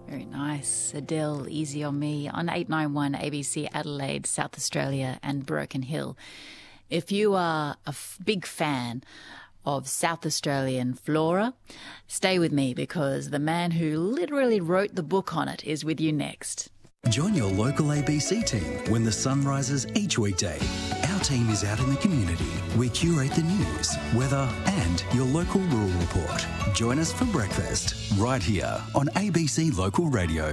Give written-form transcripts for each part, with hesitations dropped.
Very nice. Adele, Easy on Me on 891 ABC Adelaide, South Australia and Broken Hill. If you are a big fan of South Australian flora, stay with me because the man who literally wrote the book on it is with you next. Join your local ABC team when the sun rises each weekday. Our team is out in the community. We curate the news, weather and your local rural report. Join us for breakfast right here on ABC Local Radio.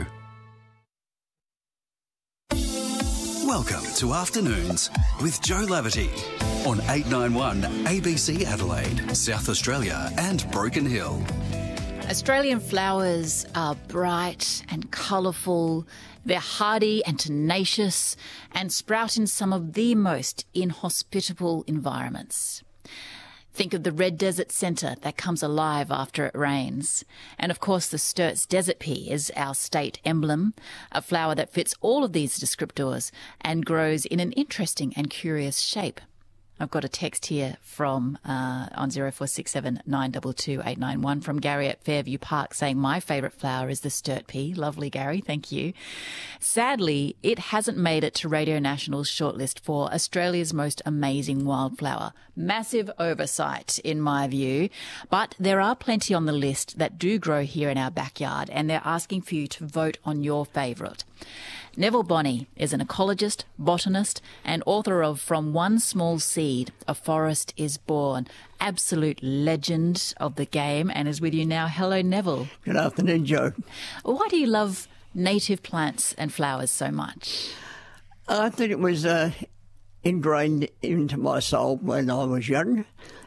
Welcome to Afternoons with Joe Laverty on 891 ABC Adelaide, South Australia and Broken Hill. Australian flowers are bright and colourful. They're hardy and tenacious and sprout in some of the most inhospitable environments. Think of the red desert centre that comes alive after it rains. And of course the Sturt's desert pea is our state emblem, a flower that fits all of these descriptors and grows in an interesting and curious shape. I've got a text here from on 0467 922 891 from Gary at Fairview Park saying my favourite flower is the Sturt pea. Lovely, Gary. Thank you. Sadly, it hasn't made it to Radio National's shortlist for Australia's most amazing wildflower. Massive oversight, in my view. But there are plenty on the list that do grow here in our backyard, and they're asking for you to vote on your favourite. Neville Bonney is an ecologist, botanist and author of From One Small Seed, A Forest is Born. Absolute legend of the game and is with you now. Hello, Neville. Good afternoon, Joe. Why do you love native plants and flowers so much? I think it was ingrained into my soul when I was young.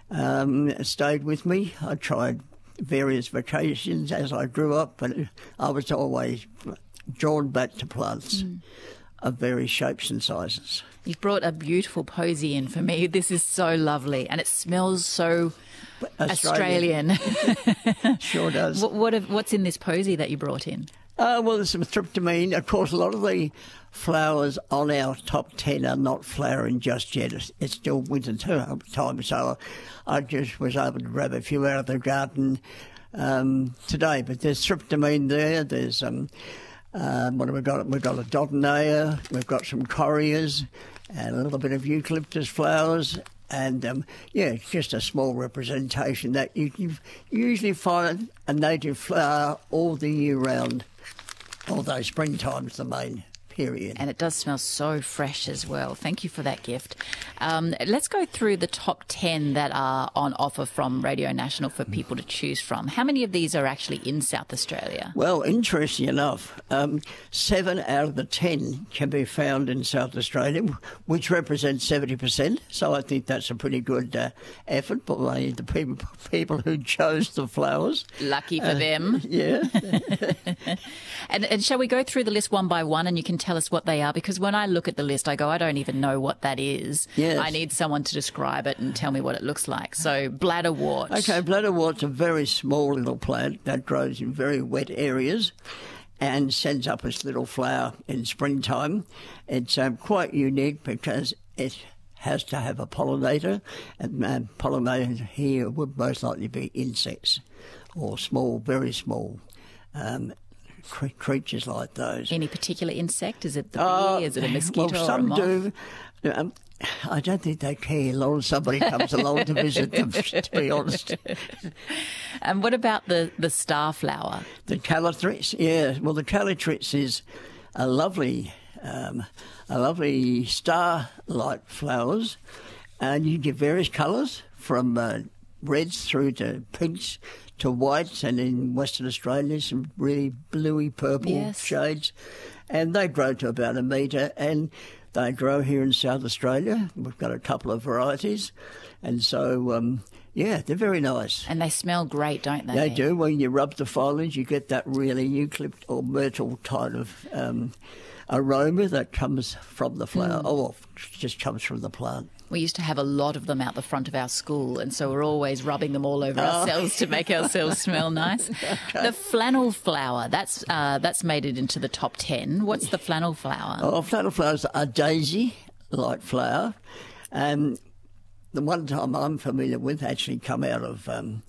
It stayed with me. I tried various vocations as I grew up, but I was always drawn back to plants of various shapes and sizes. You've brought a beautiful posy in for me. This is so lovely and it smells so Australian. Sure does. What's in this posy that you brought in? Well, there's some tryptamine. Of course, a lot of the flowers on our top 10 are not flowering just yet. It's still winter time, so I just was able to grab a few out of the garden today. But there's tryptamine there. There's what have we got? We've got a dodonea, we've got some correas and a little bit of eucalyptus flowers. And, it's just a small representation that you can usually find a native flower all the year round, although springtime's the main period. And it does smell so fresh as well. Thank you for that gift. Let's go through the top 10 that are on offer from Radio National for people to choose from. How many of these are actually in South Australia? Well, interesting enough, 7 out of the 10 can be found in South Australia, which represents 70%. So I think that's a pretty good effort by the people who chose the flowers. Lucky for them. Yeah. And shall we go through the list one by one and you can tell us what they are? Because when I look at the list, I go, I don't even know what that is. Yes. I need someone to describe it and tell me what it looks like. So bladderwort. Okay, bladderwort's a very small little plant that grows in very wet areas and sends up its little flower in springtime. It's quite unique because it has to have a pollinator, and pollinators here would most likely be insects or small, very small creatures like those. Any particular insect? Is it the bee? Is it a mosquito well, or some a moth? do. I don't think they care as long as somebody comes along to visit them, to be honest. And what about the star flower? The calatrix, yeah. Well, the calatrix is a lovely star-like flowers, and you get various colours from reds through to pinks to whites, and in Western Australia some really bluey purple shades, and they grow to about 1 metre, and they grow here in South Australia. We've got a couple of varieties, and so they're very nice. And they smell great, don't they? They do. When you rub the foliage, you get that really eucalypt or myrtle kind of aroma that comes from the flower, or just comes from the plant. We used to have a lot of them out the front of our school, and so we're always rubbing them all over ourselves to make ourselves smell nice. Okay. The flannel flower, that's made it into the top 10. What's the flannel flower? Oh, flannel flowers are daisy-like flower. The one time I'm familiar with actually come out of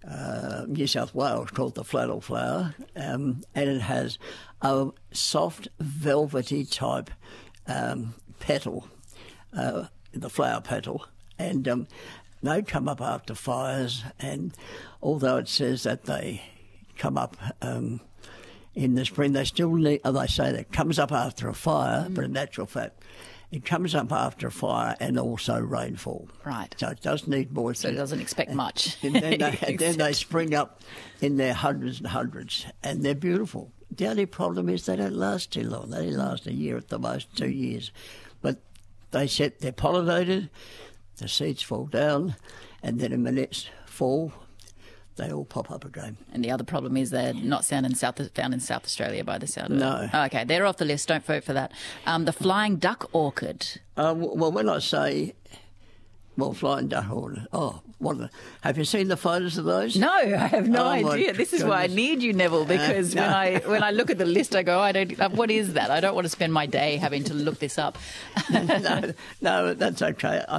New South Wales called the fladdle flower, and it has a soft velvety type petal, the flower petal, and they come up after fires, and although it says that they come up in the spring, they still need, they say that it comes up after a fire, but in actual fact, it comes up after a fire and also rainfall. Right. So it does need moisture. So it doesn't expect much. And then they spring up in their hundreds and hundreds, and they're beautiful. The only problem is they don't last too long. They only last a year at the most, 2 years. But they're pollinated, the seeds fall down, and then in the next fall, they all pop up again. And the other problem is they're not found in South Australia by the sound of it. No. Oh, okay, they're off the list. Don't vote for that. The flying duck orchid. Well, when I say, flying duck orchid, have you seen the photos of those? No, I have no my idea. This is why I need you, Neville, because when I look at the list, I go, what is that? I don't want to spend my day having to look this up. No, that's okay.